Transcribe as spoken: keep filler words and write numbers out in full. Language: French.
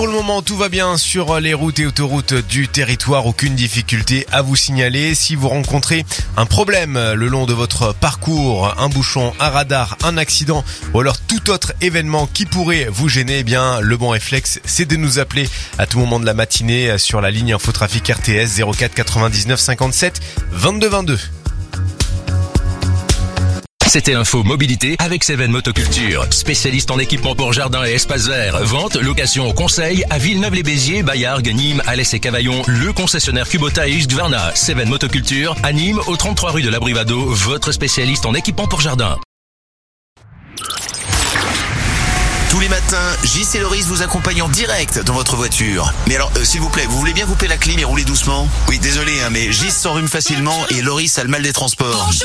Pour le moment, tout va bien sur les routes et autoroutes du territoire. Aucune difficulté à vous signaler. Si vous rencontrez un problème le long de votre parcours, un bouchon, un radar, un accident ou alors tout autre événement qui pourrait vous gêner, eh bien, le bon réflexe, c'est de nous appeler à tout moment de la matinée sur la ligne Infotrafic R T S zéro quatre quatre-vingt-dix-neuf cinquante-sept vingt-deux vingt-deux. C'était l'info mobilité avec Seven Motoculture, spécialiste en équipement pour jardin et espace vert. Vente, location, conseil à Villeneuve-les-Béziers, Bayargues, Nîmes, Alès et Cavaillon. Le concessionnaire Kubota et Husqvarna. Seven Motoculture à Nîmes, au trente-trois rue de l'Abrivado, votre spécialiste en équipement pour jardin. Tous les matins, J C Loris vous accompagne en direct dans votre voiture. Mais alors, euh, s'il vous plaît, vous voulez bien couper la clim et rouler doucement ? Oui, désolé, hein, mais Gis s'enrhume facilement et Loris a le mal des transports.